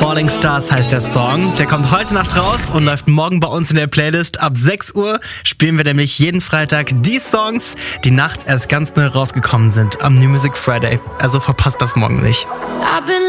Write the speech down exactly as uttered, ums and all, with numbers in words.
Falling Stars heißt der Song. Der kommt heute Nacht raus und läuft morgen bei uns in der Playlist. Ab sechs Uhr spielen wir nämlich jeden Freitag die Songs, die nachts erst ganz neu rausgekommen sind am New Music Friday. Also verpasst das morgen nicht.